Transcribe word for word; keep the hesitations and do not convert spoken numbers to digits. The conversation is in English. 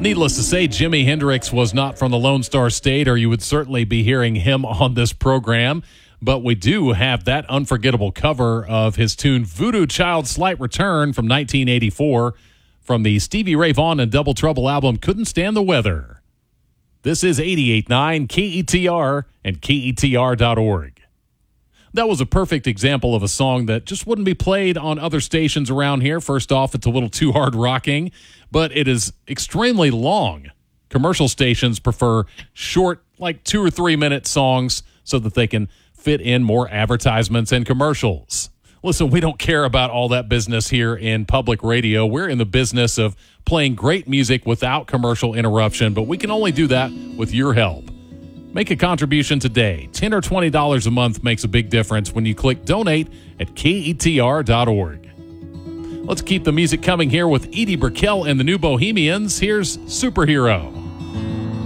Needless to say, Jimi Hendrix was not from the Lone Star State, or you would certainly be hearing him on this program. But we do have that unforgettable cover of his tune Voodoo Child Slight Return from nineteen eighty-four from the Stevie Ray Vaughan and Double Trouble album Couldn't Stand the Weather. This is eighty-eight point nine K E T R and K E T R dot org. That was a perfect example of a song that just wouldn't be played on other stations around here. First off, it's a little too hard rocking, but it is extremely long. Commercial stations prefer short, like two or three minute songs so that they can fit in more advertisements and commercials. Listen, we don't care about all that business here in public radio. We're in the business of playing great music without commercial interruption, but we can only do that with your help. Make a contribution today. ten dollars or twenty dollars a month makes a big difference when you click donate at K E T R dot org. Let's keep the music coming here with Edie Brickell and the New Bohemians. Here's Superhero.